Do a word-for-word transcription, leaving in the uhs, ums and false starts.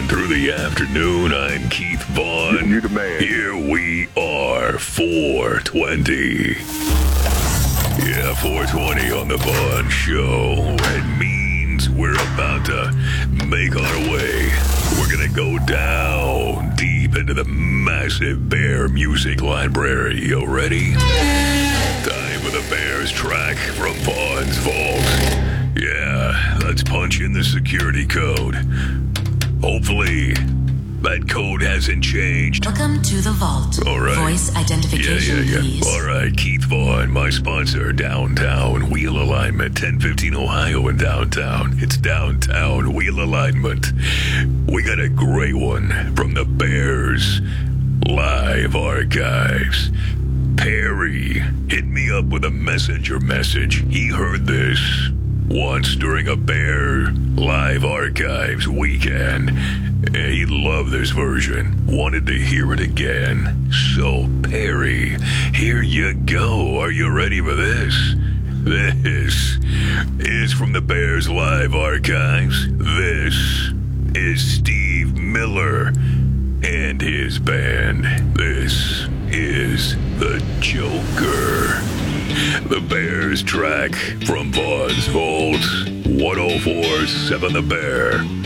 rolling through the afternoon. I'm Keith Vaughn. You the man. Here we are, four twenty. Yeah, four twenty on the Vaughn Show. It means we're about to make our way. We're gonna go down deep into the massive Bear music library. You ready? Time for the Bears track from Vaughn's Vault. Yeah, let's punch in the security code. Hopefully, that code hasn't changed. Welcome to the vault. All right. Voice identification, yeah, yeah, yeah. please. All right, Keith Vaughn, my sponsor, Downtown Wheel Alignment, ten fifteen Ohio in downtown. It's Downtown Wheel Alignment. We got a great one from the Bears Live Archives. Perry hit me up with a messenger message. He heard this once during a Bear Live Archives weekend. And he loved this version. Wanted to hear it again. So, Perry, here you go. Are you ready for this? This is from the Bears Live Archives. This is Steve Miller and his band. This is The Joker. The Bears track from Vaughn's Vault. one oh four point seven The Bear.